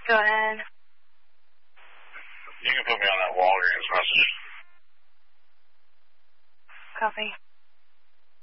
Go ahead. You can put me on that Walgreens message. Copy.